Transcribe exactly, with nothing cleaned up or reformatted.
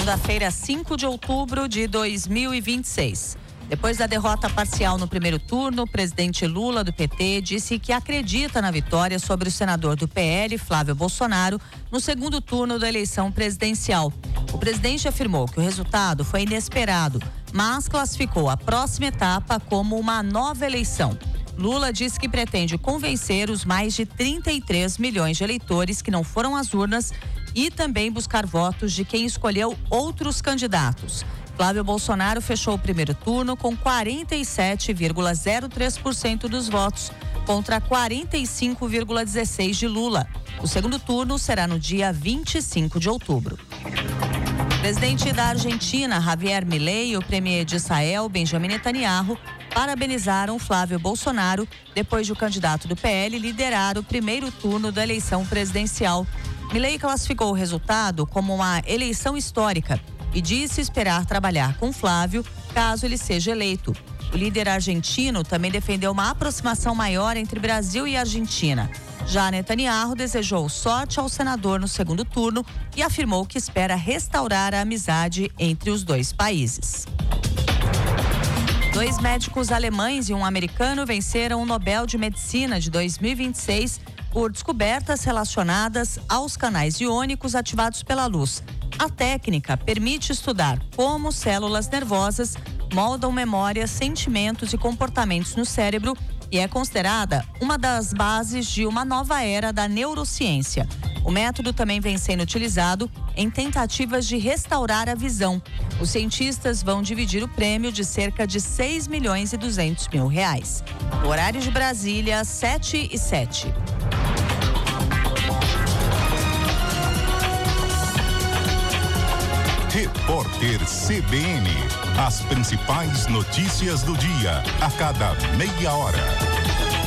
Segunda-feira, cinco de outubro de dois mil e vinte e seis. Depois da derrota parcial no primeiro turno, o presidente Lula, do P T, disse que acredita na vitória sobre o senador do P L, Flávio Bolsonaro, no segundo turno da eleição presidencial. O presidente afirmou que o resultado foi inesperado, mas classificou a próxima etapa como uma nova eleição. Lula disse que pretende convencer os mais de trinta e três milhões de eleitores que não foram às urnas e também buscar votos de quem escolheu outros candidatos. Flávio Bolsonaro fechou o primeiro turno com quarenta e sete vírgula zero três por cento dos votos, contra quarenta e cinco vírgula dezesseis por cento de Lula. O segundo turno será no dia vinte e cinco de outubro. O presidente da Argentina, Javier Milei, e o premier de Israel, Benjamin Netanyahu, parabenizaram Flávio Bolsonaro depois de o candidato do P L liderar o primeiro turno da eleição presidencial. Milei classificou o resultado como uma eleição histórica e disse esperar trabalhar com Flávio caso ele seja eleito. O líder argentino também defendeu uma aproximação maior entre Brasil e Argentina. Já Netanyahu desejou sorte ao senador no segundo turno e afirmou que espera restaurar a amizade entre os dois países. Dois médicos alemães e um americano venceram o Nobel de Medicina de dois mil e vinte e seis por descobertas relacionadas aos canais iônicos ativados pela luz. A técnica permite estudar como células nervosas moldam memórias, sentimentos e comportamentos no cérebro e é considerada uma das bases de uma nova era da neurociência. O método também vem sendo utilizado em tentativas de restaurar a visão. Os cientistas vão dividir o prêmio de cerca de seis milhões e duzentos mil reais. No horário de Brasília, sete e sete. Repórter C B N. As principais notícias do dia, a cada meia hora.